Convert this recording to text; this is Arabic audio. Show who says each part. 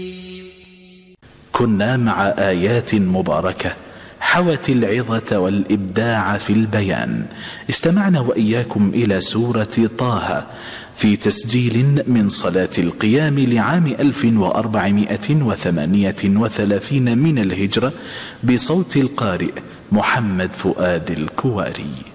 Speaker 1: كنا مع آيات مباركة حوت العظة والإبداع في البيان. استمعنا وإياكم إلى سورة طه في تسجيل من صلاة القيام لعام 1438 من الهجرة بصوت القارئ محمد فؤاد الكواري.